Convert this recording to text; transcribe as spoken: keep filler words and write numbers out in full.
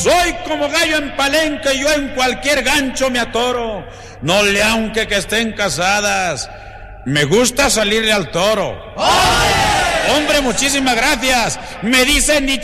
soy como gallo en palenque, yo en cualquier gancho me atoro. No le aunque que estén casadas, me gusta salirle al toro. ¡Oye! Hombre, muchísimas gracias. Me dicen ni